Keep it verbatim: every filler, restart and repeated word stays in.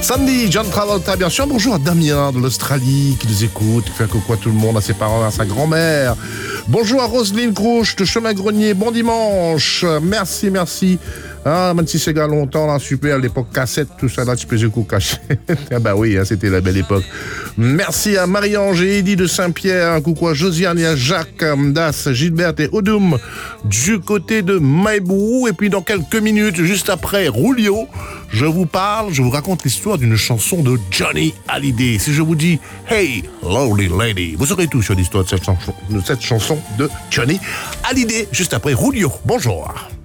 Sandy, John Travolta, bien sûr. Bonjour à Damien de l'Australie qui nous écoute, qui fait un coucou à tout le monde, à ses parents, à sa grand-mère. Bonjour à Roselyne Crouche de Chemin Grenier. Bon dimanche. Merci, merci. Ah, même si c'est gars longtemps, là, super, l'époque cassette, tout ça, là, tu peux les coups cachés. Ah bah oui, hein, c'était la belle époque. Merci à Marie-Ange et Eddy de Saint-Pierre, un coucou à Josiane et à Jacques, Das, Gilberte et Odum, du côté de Maibou. Et puis dans quelques minutes, juste après Rulio, je vous parle, je vous raconte l'histoire d'une chanson de Johnny Hallyday. Si je vous dis « Hey, Lovely Lady », vous saurez tout sur l'histoire de cette chanson de, cette chanson de Johnny Hallyday, juste après Rulio. Bonjour.